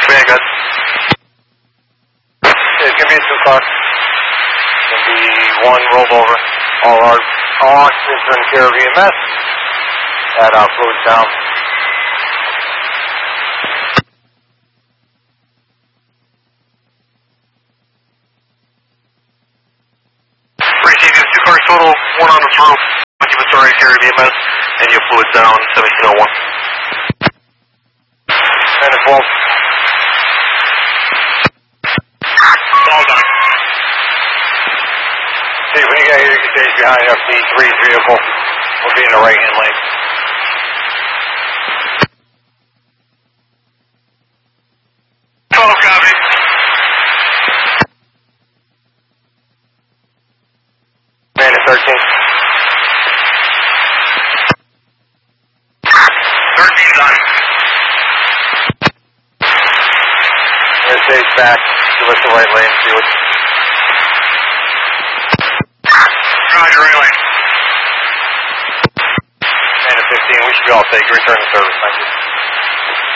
Very good. It's going to be a 2-car. It's going to be 1 rolled over. All oxygen's in care of EMS. Add fluids down. Receive 2 cars total, 1 on this roof. Inventory care of EMS, and you have fluids down, 1701. And it's 12. All done. See, when you get here, you can stage behind FD3's vehicle. We'll be in the right-hand lane. Copy. Man at 13. 13's on. Let's stage back. Give us the right lane. See what. Roger, right lane. Man at 15. We should be all safe. Return to service. Thank you.